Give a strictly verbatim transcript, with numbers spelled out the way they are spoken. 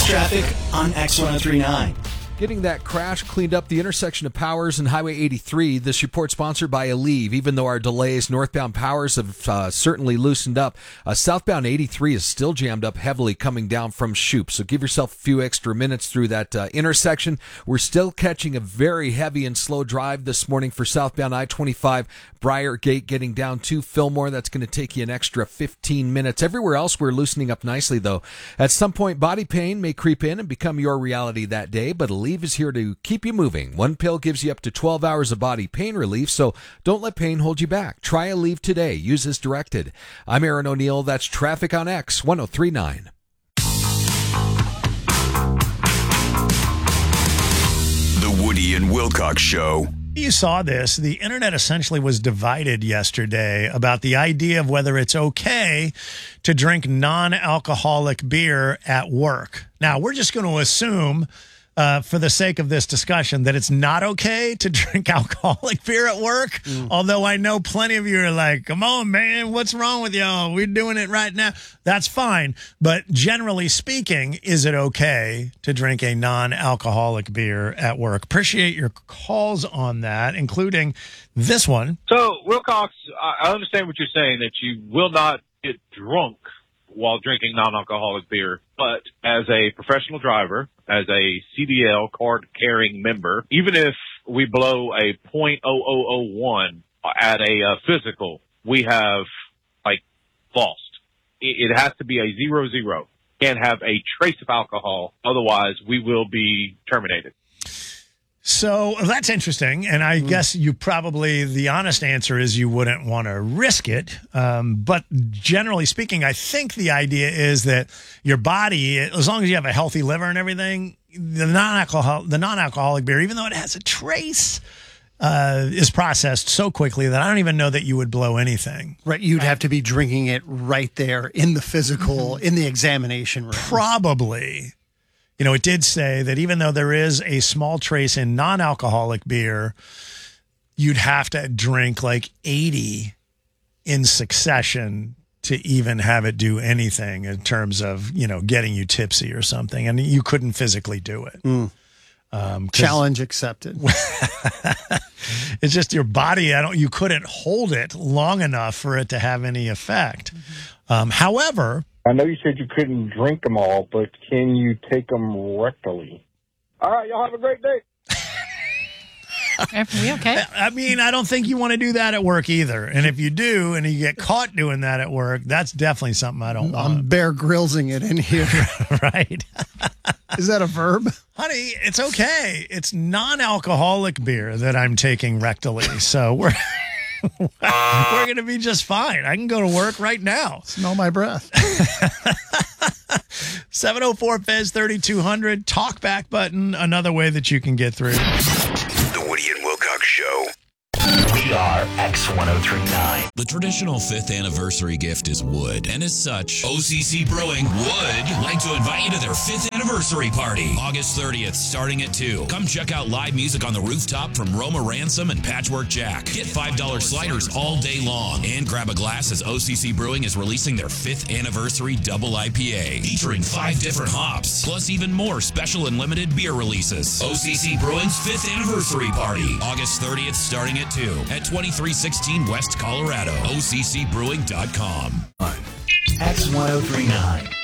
traffic on X ten thirty-nine. Getting that crash cleaned up, the intersection of Powers and Highway eighty-three. This report sponsored by Aleve. Even though our delays, northbound Powers have uh, certainly loosened up. Uh, southbound eighty-three is still jammed up heavily coming down from Shoup. So give yourself a few extra minutes through that uh, intersection. We're still catching a very heavy and slow drive this morning for southbound I twenty-five. Briargate getting down to Fillmore. That's going to take you an extra fifteen minutes. Everywhere else we're loosening up nicely though. At some point body pain may creep in and become your reality that day, but Aleve is here to keep you moving. One pill gives you up to twelve hours of body pain relief, so don't let pain hold you back. Try Aleve today. Use as directed. I'm Aaron O'Neill. That's Traffic on X ten thirty-nine. The Woody and Wilcox Show. You saw this. The internet essentially was divided yesterday about the idea of whether it's okay to drink non-alcoholic beer at work. Now, we're just going to assume, uh, for the sake of this discussion, that it's not okay to drink alcoholic beer at work. Mm. Although I know plenty of you are like, come on, man, what's wrong with y'all? We're doing it right now. That's fine. But generally speaking, is it okay to drink a non-alcoholic beer at work? Appreciate your calls on that, including this one. So, Wilcox, I understand what you're saying, that you will not get drunk while drinking non-alcoholic beer. But as a professional driver, as a C D L card-carrying member, even if we blow a point zero zero zero one at a uh, physical, we have, like, lost. It, it has to be a zero zero. Can't have a trace of alcohol. Otherwise, we will be terminated. So that's interesting, and I mm. guess you probably, the honest answer is you wouldn't want to risk it. Um, but generally speaking, I think the idea is that your body, as long as you have a healthy liver and everything, the non-alcohol, the non-alcoholic beer, even though it has a trace, uh, is processed so quickly that I don't even know that you would blow anything. Right, you'd have to be drinking it right there in the physical, mm-hmm. in the examination room. Probably. You know, it did say that even though there is a small trace in non-alcoholic beer, you'd have to drink like eighty in succession to even have it do anything in terms of, you know, getting you tipsy or something. And you couldn't physically do it. Mm. Um, Challenge accepted. It's just your body. I don't. You couldn't hold it long enough for it to have any effect. Mm-hmm. Um, however, I know you said you couldn't drink them all, but can you take them rectally? All right, y'all have a great day. Are we okay? I mean, I don't think you want to do that at work either. And if you do, and you get caught doing that at work, that's definitely something I don't want. I'm Bear Grillsing it in here. Right. Is that a verb? Honey, it's okay. It's non-alcoholic beer that I'm taking rectally. So we're... We're going to be just fine. I can go to work right now. Smell my breath. seven oh four Fez thirty-two hundred. Talkback button. Another way that you can get through. The Woody and Wilcox Show. We are X ten thirty-nine. The traditional fifth anniversary gift is wood, and as such, O C C Brewing would like to invite you to their fifth anniversary party, August thirtieth, starting at two. Come check out live music on the rooftop from Roma Ransom and Patchwork Jack. Get five dollar sliders all day long, and grab a glass as O C C Brewing is releasing their fifth anniversary double I P A, featuring five different hops, plus even more special and limited beer releases. O C C Brewing's fifth anniversary party, August thirtieth, starting at two. At twenty-three sixteen West Colorado, O C C brewing dot com. X ten thirty-nine.